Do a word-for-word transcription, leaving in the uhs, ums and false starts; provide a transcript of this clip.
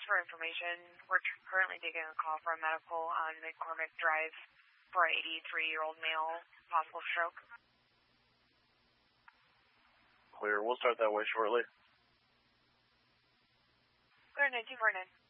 for information. We're tr- currently taking a call from medical on McCormick Drive for an eighty-three-year-old male, possible stroke. Clear. We'll start that way shortly. Clear, nine two four nine.